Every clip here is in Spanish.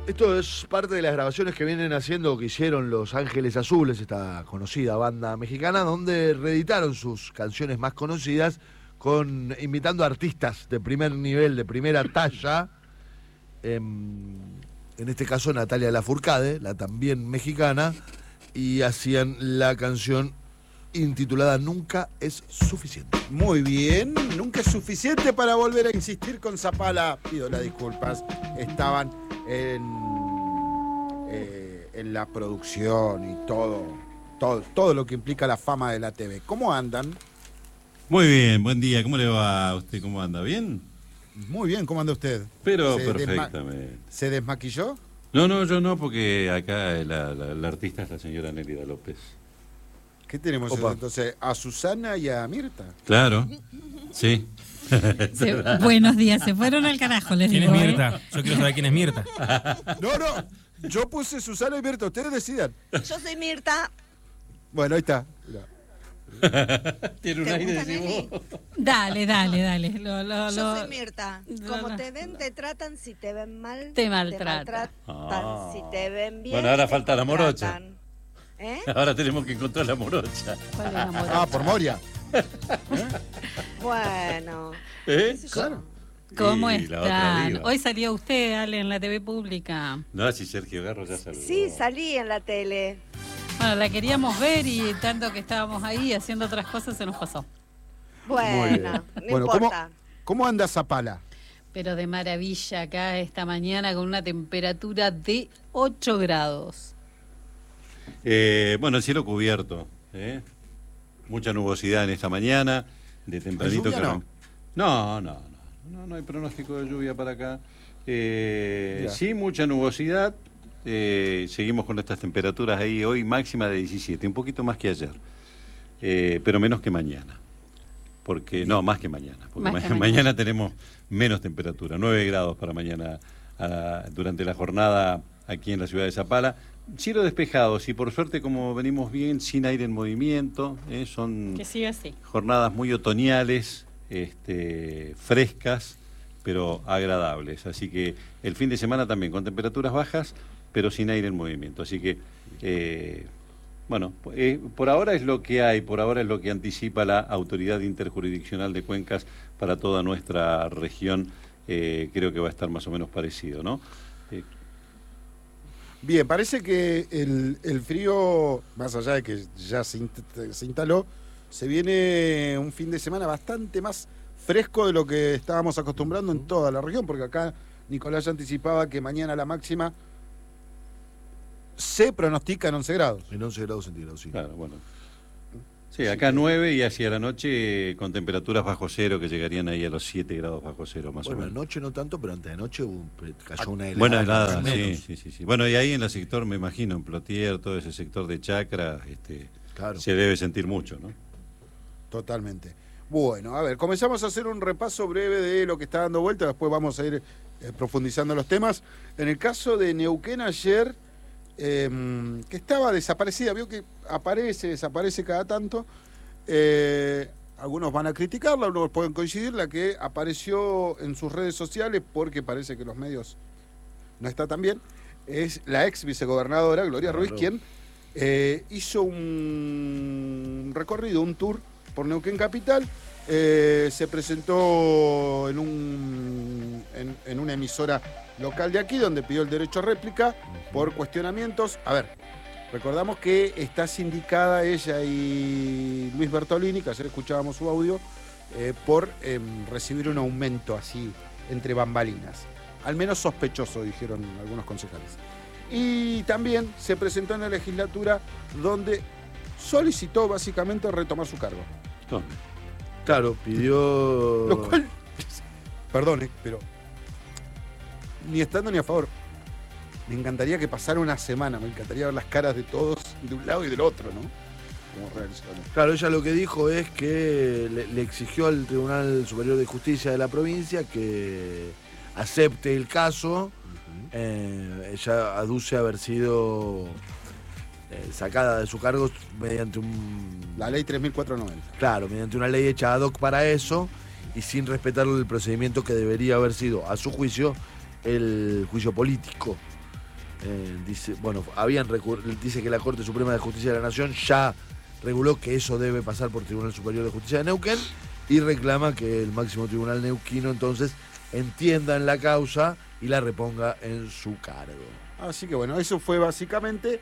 Esto es parte de las grabaciones que vienen haciendo, que hicieron Los Ángeles Azules, esta conocida banda mexicana, donde reeditaron sus canciones más conocidas invitando a artistas de primer nivel, de primera talla. En este caso Natalia Lafourcade, la también mexicana, y hacían la canción intitulada Nunca es suficiente. Muy bien, nunca es suficiente para volver a insistir con Zapala. Pido las disculpas, estaban en la producción y todo lo que implica la fama de la TV. ¿Cómo andan? Muy bien, buen día. ¿Cómo le va a usted? ¿Cómo anda? ¿Bien? Muy bien, ¿cómo anda usted? Pero perfectamente. ¿Se desmaquilló? No, yo no, porque acá la artista es la señora Nélida López. ¿Qué tenemos entonces? ¿A Susana y a Mirta? Claro, sí. Buenos días, se fueron al carajo, les digo. ¿Quién es Mirta? Yo quiero saber quién es Mirta. No, yo puse Susana y Mirta, ustedes decidan. Yo soy Mirta. Bueno, ahí está. Mirá. Tiene un aire de vos. Dale. Yo soy Mirta. Como te ven, te tratan. Si te ven mal, te maltratan. Si te ven bien. Bueno, ahora falta la morocha. ¿Eh? Ahora tenemos que encontrar la morocha. ¿Cuál es la morocha? Por Moria. Bueno. Claro. ¿Cómo Y la otra están? diva. Hoy salió usted, Ale, en la TV pública. No, si Sergio Garro ya saludó. Sí, salí en la tele. Bueno, la queríamos ver y tanto que estábamos ahí haciendo otras cosas se nos pasó. Bueno, no importa. ¿Cómo anda Zapala? Pero de maravilla acá esta mañana con una temperatura de 8 grados. Bueno, el cielo cubierto. Mucha nubosidad en esta mañana. De tempranito. ¿Hay lluvia, No hay pronóstico de lluvia para acá. Sí, mucha nubosidad. Seguimos con estas temperaturas ahí. Hoy máxima de 17, un poquito más que ayer. Pero menos que mañana. Más que mañana. Porque mañana tenemos menos temperatura. 9 grados para mañana durante la jornada aquí en la ciudad de Zapala. Cielo despejado, sí, por suerte, como venimos bien, sin aire en movimiento. Son que siga así. Jornadas muy otoñales, frescas, pero agradables. Así que el fin de semana también con temperaturas bajas, pero sin aire en movimiento. Así que, por ahora es lo que hay, por ahora es lo que anticipa la Autoridad Interjurisdiccional de Cuencas para toda nuestra región. Creo que va a estar más o menos parecido, ¿no? Bien, parece que el frío, más allá de que ya se instaló, se viene un fin de semana bastante más fresco de lo que estábamos acostumbrando en toda la región, porque acá Nicolás ya anticipaba que mañana la máxima se pronostica en 11 grados. En 11 grados centígrados, sí. Claro, bueno. Sí, acá 9 y hacia la noche con temperaturas bajo cero que llegarían ahí a los 7 grados bajo cero más o menos. Bueno, anoche no tanto, pero antes de anoche cayó una helada. Buena helada, sí. Bueno, y ahí en el sector, me imagino, en Plotier, todo ese sector de Chacra, claro, se debe sentir mucho, ¿no? Totalmente. Bueno, a ver, comenzamos a hacer un repaso breve de lo que está dando vuelta, después vamos a ir profundizando los temas. En el caso de Neuquén ayer, que estaba desaparecida, vio que desaparece cada tanto. Algunos van a criticarla, algunos pueden coincidir, la que apareció en sus redes sociales, porque parece que los medios no está tan bien, es la ex vicegobernadora Gloria Ruiz, quien hizo un recorrido, un tour por Neuquén Capital. Se presentó en una emisora local de aquí, donde pidió el derecho a réplica por cuestionamientos. A ver, recordamos que está sindicada ella y Luis Bertolini, que ayer escuchábamos su audio, por recibir un aumento así entre bambalinas. Al menos sospechoso, dijeron algunos concejales. Y también se presentó en la legislatura, donde solicitó básicamente retomar su cargo. Claro, pidió... Lo cual, perdone, pero ni estando ni a favor. Me encantaría que pasara una semana, me encantaría ver las caras de todos, de un lado y del otro, ¿no? Como reaccionan. Claro, ella lo que dijo es que le exigió al Tribunal Superior de Justicia de la provincia que acepte el caso. Ella aduce haber sido sacada de su cargo mediante la ley 3490. Claro, mediante una ley hecha ad hoc para eso y sin respetar el procedimiento que debería haber sido, a su juicio, el juicio político. dice que la Corte Suprema de Justicia de la Nación ya reguló que eso debe pasar por Tribunal Superior de Justicia de Neuquén y reclama que el máximo tribunal neuquino entonces entienda en la causa y la reponga en su cargo. Así que bueno, eso fue básicamente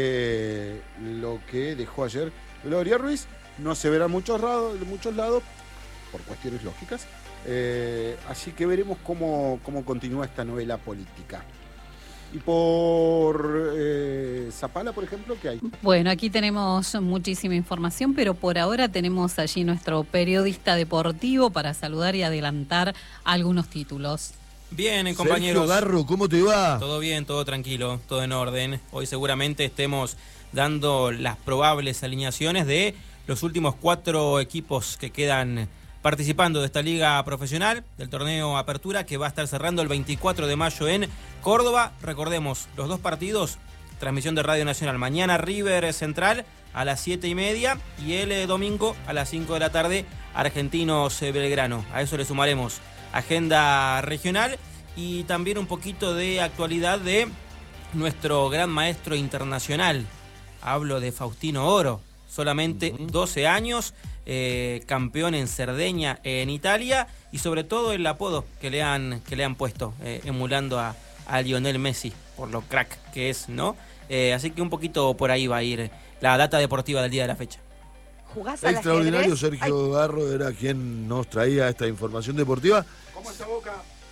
lo que dejó ayer Gloria Ruiz. No se verá en muchos lados por cuestiones lógicas. Así que veremos cómo continúa esta novela política. Y por Zapala, por ejemplo, ¿qué hay? Bueno, aquí tenemos muchísima información, pero por ahora tenemos allí nuestro periodista deportivo para saludar y adelantar algunos títulos. Bien, compañeros. Sergio Garro, ¿cómo te va? Todo bien, todo tranquilo, todo en orden. Hoy seguramente estemos dando las probables alineaciones de los últimos 4 equipos que quedan participando de esta liga profesional, del torneo Apertura, que va a estar cerrando el 24 de mayo en Córdoba. Recordemos, los 2 partidos, transmisión de Radio Nacional. Mañana River Central a las 7:30 y el domingo a las 5 de la tarde Argentinos Belgrano. A eso le sumaremos agenda regional y también un poquito de actualidad de nuestro gran maestro internacional. Hablo de Faustino Oro, solamente 12 años, campeón en Cerdeña, en Italia, y sobre todo el apodo que le han puesto, emulando a Lionel Messi, por lo crack que es, ¿no? Así que un poquito por ahí va a ir la data deportiva del día de la fecha. ¿Jugás al Extraordinario, ajedrez? Sergio Garro era quien nos traía esta información deportiva. ¿Cómo está Boca?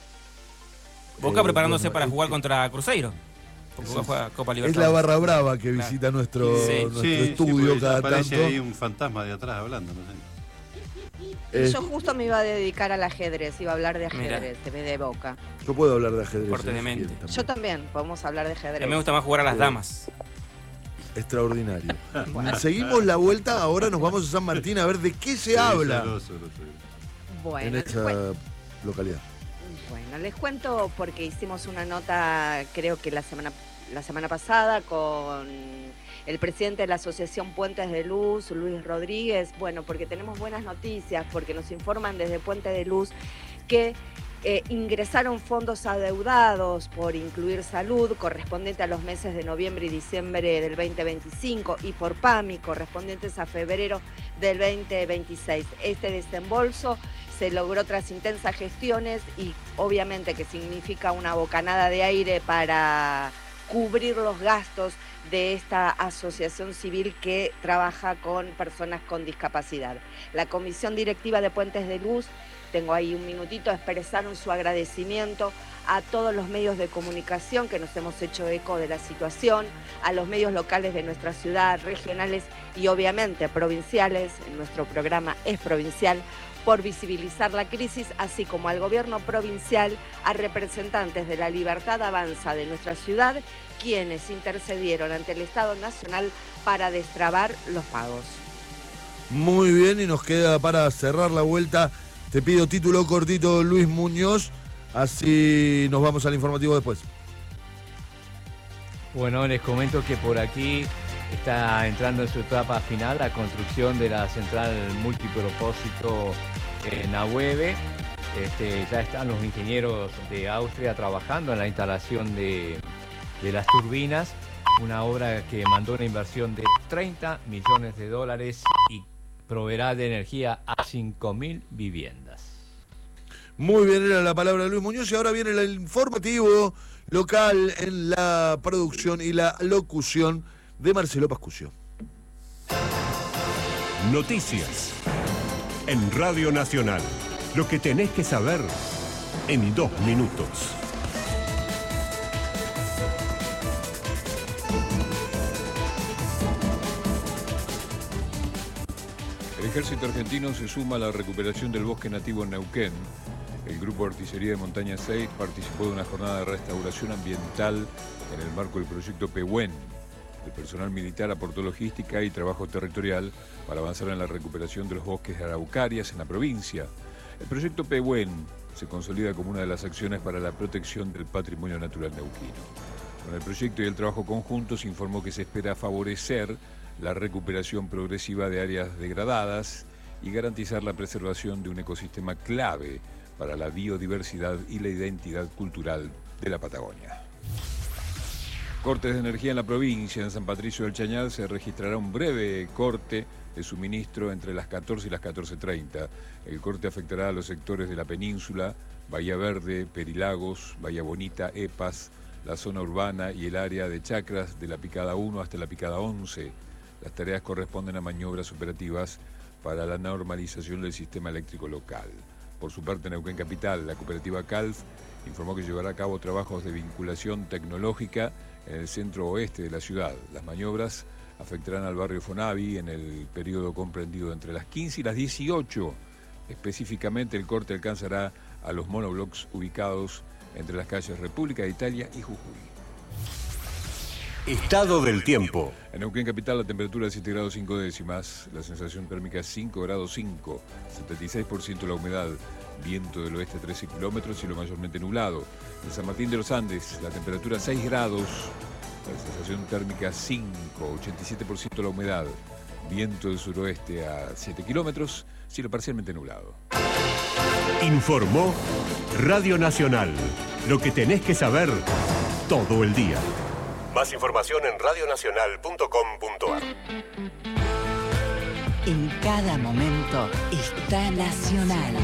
Boca preparándose para bueno, jugar contra Cruzeiro, porque juega Copa Es Libertadores. la barra brava que visita nuestro estudio porque cada aparece tanto. ahí un fantasma de atrás hablando, no sé. Yo justo me iba a dedicar al ajedrez, iba a hablar de ajedrez, en vez de Boca. Yo puedo hablar de ajedrez. Corte de si mente. quieren también. Yo también, podemos hablar de A ajedrez. mí me gusta más jugar a las damas. Extraordinario. Seguimos la vuelta, ahora nos vamos a San Martín a ver de qué se habla Bueno, en les esta localidad. Bueno, les cuento porque hicimos una nota, creo que la semana pasada, con el presidente de la Asociación Puentes de Luz, Luis Rodríguez. Bueno, porque tenemos buenas noticias, porque nos informan desde Puente de Luz que ingresaron fondos adeudados por incluir salud, correspondiente a los meses de noviembre y diciembre del 2025, y por PAMI, correspondientes a febrero del 2026. Este desembolso se logró tras intensas gestiones y obviamente que significa una bocanada de aire para cubrir los gastos de esta asociación civil que trabaja con personas con discapacidad. La Comisión Directiva de Puentes de Luz, tengo ahí un minutito, expresaron su agradecimiento a todos los medios de comunicación que nos hemos hecho eco de la situación, a los medios locales de nuestra ciudad, regionales y obviamente provinciales, nuestro programa es provincial, por visibilizar la crisis, así como al gobierno provincial, a representantes de la Libertad Avanza de nuestra ciudad, quienes intercedieron ante el Estado Nacional para destrabar los pagos. Muy bien, y nos queda para cerrar la vuelta, te pido título cortito, Luis Muñoz, así nos vamos al informativo después. Bueno, les comento que por aquí está entrando en su etapa final la construcción de la central multipropósito en Ahueve. Ya están los ingenieros de Austria trabajando en la instalación de las turbinas, una obra que mandó una inversión de $30 millones y proveerá de energía a 5.000 viviendas. Muy bien, era la palabra de Luis Muñoz y ahora viene el informativo local en la producción y la locución de Marcelo Pascucio. Noticias en Radio Nacional. Lo que tenés que saber en 2 minutos. El ejército argentino se suma a la recuperación del bosque nativo en Neuquén. El Grupo Artillería de Montaña 6 participó de una jornada de restauración ambiental en el marco del proyecto Pehuen. El personal militar aportó logística y trabajo territorial para avanzar en la recuperación de los bosques de araucarias en la provincia. El proyecto Pehuen se consolida como una de las acciones para la protección del patrimonio natural neuquino. Con el proyecto y el trabajo conjunto se informó que se espera favorecer la recuperación progresiva de áreas degradadas y garantizar la preservación de un ecosistema clave para la biodiversidad y la identidad cultural de la Patagonia. Cortes de energía en la provincia. En San Patricio del Chañar se registrará un breve corte de suministro entre las 14 y las 14:30. El corte afectará a los sectores de la península, Bahía Verde, Perilagos, Bahía Bonita, Epas, la zona urbana y el área de Chacras de la Picada 1 hasta la Picada 11. Las tareas corresponden a maniobras operativas para la normalización del sistema eléctrico local. Por su parte, en Neuquén Capital, la cooperativa CALF informó que llevará a cabo trabajos de vinculación tecnológica en el centro oeste de la ciudad. Las maniobras afectarán al barrio Fonavi en el periodo comprendido entre las 15 y las 18. Específicamente, el corte alcanzará a los monoblocks ubicados entre las calles República de Italia y Jujuy. Estado del tiempo. En Neuquén Capital la temperatura es 7 grados 5 décimas, la sensación térmica es 5 grados 5, 76% la humedad, viento del oeste 13 kilómetros, cielo mayormente nublado. En San Martín de los Andes la temperatura 6 grados, la sensación térmica 5, 87% la humedad, viento del suroeste a 7 kilómetros, cielo parcialmente nublado. Informó Radio Nacional. Lo que tenés que saber todo el día. Más información en radionacional.com.ar. En cada momento está Nacional.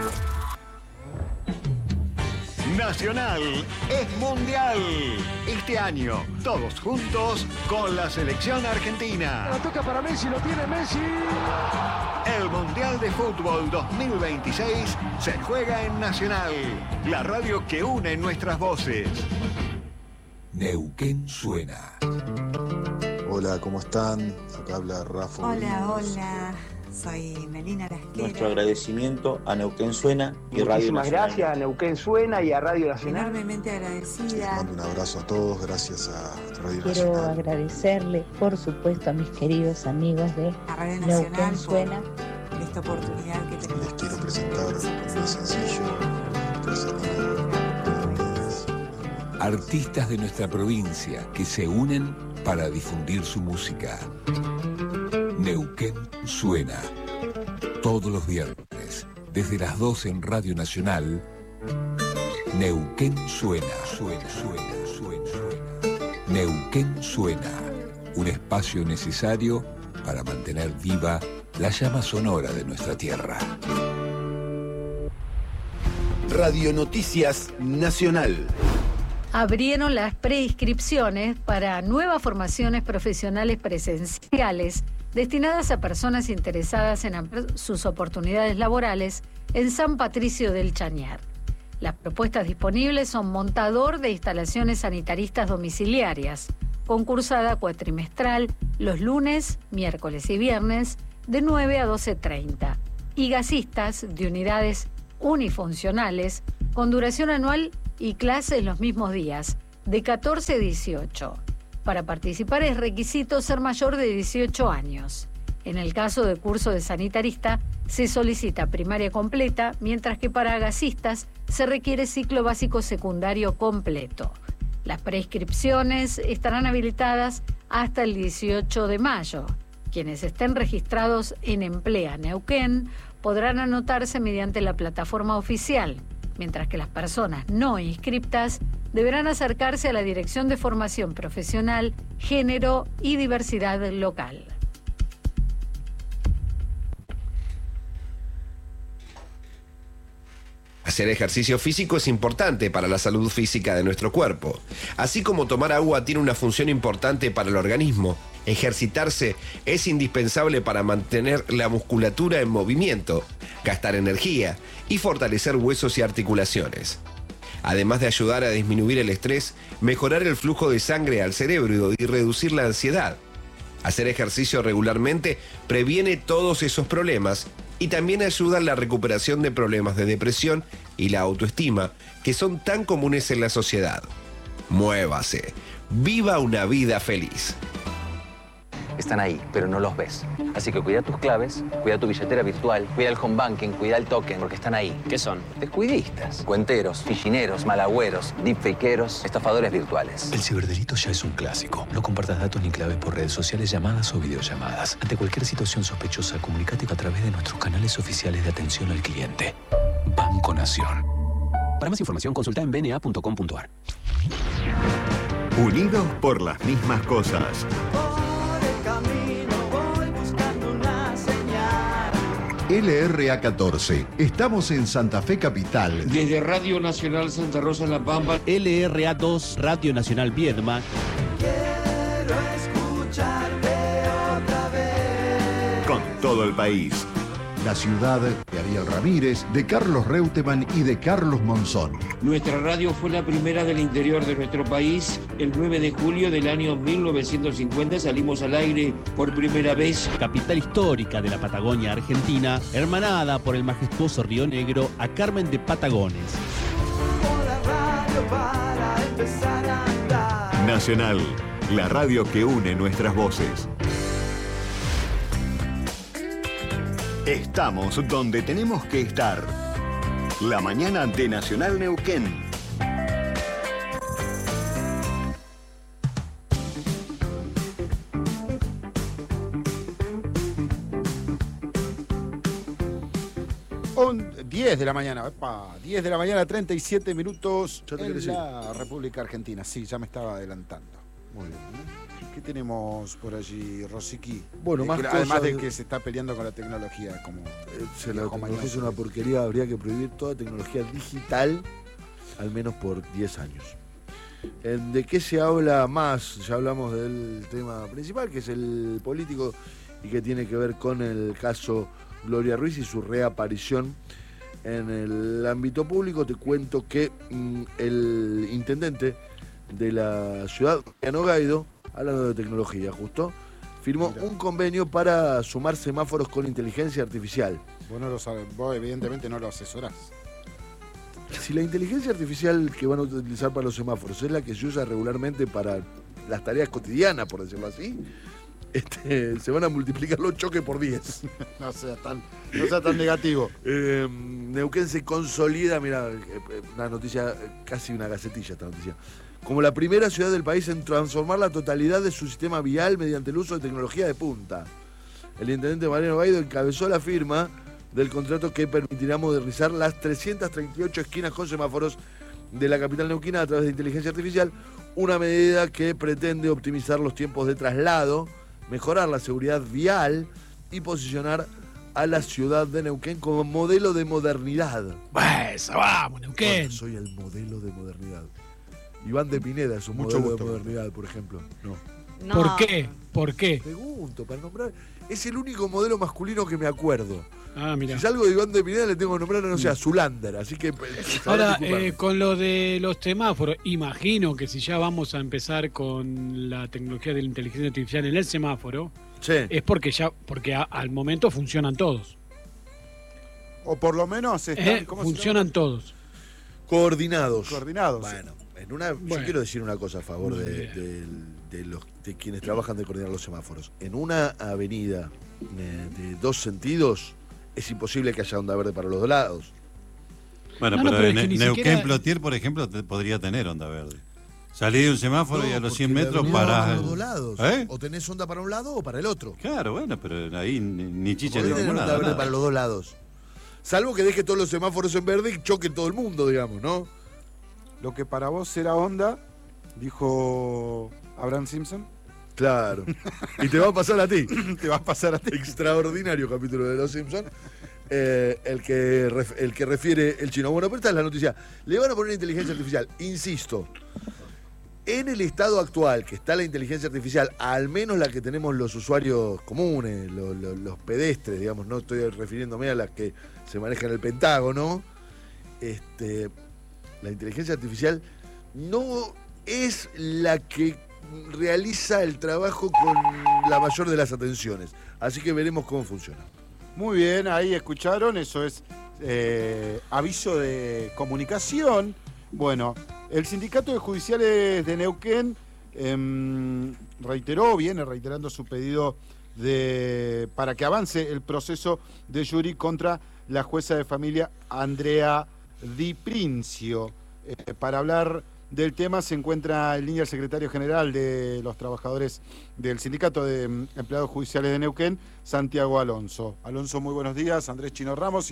Nacional es mundial. Este año, todos juntos con la selección argentina. La toca para Messi, lo tiene Messi. El Mundial de Fútbol 2026 se juega en Nacional, la radio que une nuestras voces. Neuquén suena. Hola, ¿cómo están? Acá habla Rafa. Hola, soy Melina Lasquera. Nuestro agradecimiento a Neuquén Suena y Radio Nacional. Muchísimas gracias a Neuquén Suena y a Radio Nacional. Enormemente agradecida. Les mando un abrazo a todos, gracias a Radio Nacional. Quiero agradecerle, por supuesto, a mis queridos amigos de Neuquén Suena por esta oportunidad que tenemos. Les quiero presentar un sencillo que se llama Artistas de nuestra provincia que se unen para difundir su música. Neuquén Suena. Todos los viernes, desde las 12 en Radio Nacional. Neuquén Suena. Suena. Neuquén Suena. Un espacio necesario para mantener viva la llama sonora de nuestra tierra. Radio Noticias Nacional. Abrieron las preinscripciones para nuevas formaciones profesionales presenciales destinadas a personas interesadas en ampliar sus oportunidades laborales en San Patricio del Chañar. Las propuestas disponibles son montador de instalaciones sanitaristas domiciliarias, concursada cuatrimestral los lunes, miércoles y viernes de 9 a 12:30, y gasistas de unidades unifuncionales con duración anual y clases los mismos días, de 14 a 18. Para participar es requisito ser mayor de 18 años. En el caso de curso de sanitarista, se solicita primaria completa, mientras que para gasistas se requiere ciclo básico secundario completo. Las preinscripciones estarán habilitadas hasta el 18 de mayo. Quienes estén registrados en Emplea Neuquén podrán anotarse mediante la plataforma oficial, mientras que las personas no inscriptas deberán acercarse a la Dirección de Formación Profesional, Género y Diversidad Local. Hacer ejercicio físico es importante para la salud física de nuestro cuerpo. Así como tomar agua tiene una función importante para el organismo, ejercitarse es indispensable para mantener la musculatura en movimiento, gastar energía y fortalecer huesos y articulaciones. Además de ayudar a disminuir el estrés, mejorar el flujo de sangre al cerebro y reducir la ansiedad. Hacer ejercicio regularmente previene todos esos problemas y también ayuda a la recuperación de problemas de depresión y la autoestima que son tan comunes en la sociedad. Muévase. Viva una vida feliz. Están ahí, pero no los ves. Así que cuida tus claves, cuida tu billetera virtual, cuida el home banking, cuida el token, porque están ahí. ¿Qué son? Descuidistas, cuenteros, fichineros, malagüeros, deepfakeros, estafadores virtuales. El ciberdelito ya es un clásico. No compartas datos ni claves por redes sociales, llamadas o videollamadas. Ante cualquier situación sospechosa, comunícate a través de nuestros canales oficiales de atención al cliente. Banco Nación. Para más información, consulta en bna.com.ar. Unidos por las mismas cosas. LRA14. Estamos en Santa Fe Capital. Desde Radio Nacional Santa Rosa en La Pampa. LRA2, Radio Nacional Viedma. Quiero escucharte otra vez. Con todo el país. La ciudad de Ariel Ramírez, de Carlos Reutemann y de Carlos Monzón. Nuestra radio fue la primera del interior de nuestro país. El 9 de julio del año 1950 salimos al aire por primera vez. Capital histórica de la Patagonia Argentina, hermanada por el majestuoso Río Negro a Carmen de Patagones. Nacional, la radio que une nuestras voces. Estamos donde tenemos que estar. La mañana de Nacional Neuquén. Son 10 de la mañana, epa, 10 de la mañana, 37 minutos en la República Argentina. Sí, ya me estaba adelantando. Muy bien. ¿Qué tenemos por allí, Rosiqui? Bueno, más cosas, además de que se está peleando con la tecnología. Como la tecnología es una porquería, habría que prohibir toda tecnología digital, al menos por 10 años. ¿De qué se habla más? Ya hablamos del tema principal, que es el político y que tiene que ver con el caso Gloria Ruiz y su reaparición en el ámbito público. Te cuento que el intendente de la ciudad, Mariano Gaido, hablando de tecnología justo, firmó un convenio para sumar semáforos con inteligencia artificial. Vos no lo sabés, vos evidentemente no lo asesorás. Si la inteligencia artificial que van a utilizar para los semáforos es la que se usa regularmente para las tareas cotidianas, por decirlo así, se van a multiplicar los choques por 10. No sea tan negativo. Neuquén se consolida, mira, una noticia, casi una gacetilla esta noticia, como la primera ciudad del país en transformar la totalidad de su sistema vial mediante el uso de tecnología de punta. El intendente Mariano Gaido encabezó la firma del contrato que permitirá modernizar las 338 esquinas con semáforos de la capital neuquina a través de inteligencia artificial, una medida que pretende optimizar los tiempos de traslado, mejorar la seguridad vial y posicionar a la ciudad de Neuquén como modelo de modernidad. Pues, vamos, Neuquén. Bueno, soy el modelo de modernidad. Iván de Pineda es un modelo de modernidad, por ejemplo. No. ¿Por qué? ¿Por qué? Pregunto, para nombrar. Es el único modelo masculino que me acuerdo. Ah, mira. Si salgo de Iván de Pineda le tengo que nombrar, no sé, a Zulander. Así que. Ahora, con lo de los semáforos, imagino que si ya vamos a empezar con la tecnología de la inteligencia artificial en el semáforo, sí, es porque al momento funcionan todos. O por lo menos funcionan todos. Coordinados. Bueno, yo quiero decir una cosa a favor de quienes trabajan de coordinar los semáforos. En una avenida de dos sentidos es imposible que haya onda verde para los dos lados. Bueno, pero Neuquén Plotier, por ejemplo, podría tener onda verde. Salí de un semáforo y a los 100 metros parás. Para los dos lados. O tenés onda para un lado o para el otro. Claro, bueno, pero ahí ni chicha ni onda nada. Verde para los dos lados. Salvo que deje todos los semáforos en verde y choque todo el mundo, digamos, ¿no? Lo que para vos será onda, dijo Abraham Simpson. Claro. Y te va a pasar a ti. Te va a pasar a ti. Extraordinario capítulo de Los Simpsons. El que refiere el chino. Bueno, pero esta es la noticia. Le van a poner inteligencia artificial. Insisto, en el estado actual que está la inteligencia artificial, al menos la que tenemos los usuarios comunes, los pedestres, digamos, no estoy refiriéndome a las que se manejan en el Pentágono, la inteligencia artificial no es la que realiza el trabajo con la mayor de las atenciones. Así que veremos cómo funciona. Muy bien, ahí escucharon, eso es aviso de comunicación. Bueno, el Sindicato de Judiciales de Neuquén viene reiterando su pedido para que avance el proceso de jury contra la jueza de familia Andrea Di Princio. Para hablar del tema se encuentra en línea el secretario general de los trabajadores del Sindicato de Empleados Judiciales de Neuquén, Santiago Alonso. Alonso, muy buenos días. Andrés Chino Ramos.